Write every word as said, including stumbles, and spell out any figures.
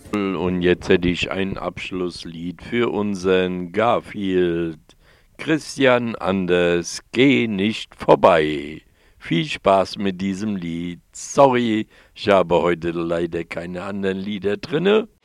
Und jetzt hätte ich ein Abschlusslied für unseren Garfield. Christian Anders, geh nicht vorbei. Viel Spaß mit diesem Lied. Sorry, ich habe heute leider keine anderen Lieder drinne.